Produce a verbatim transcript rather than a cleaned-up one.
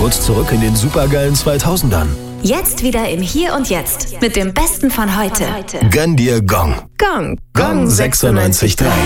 kurz zurück in den supergeilen zweitausendern. Jetzt wieder im Hier und Jetzt mit dem Besten von heute. Gönn dir Gong. Gong. Gong sechsundneunzig Komma drei.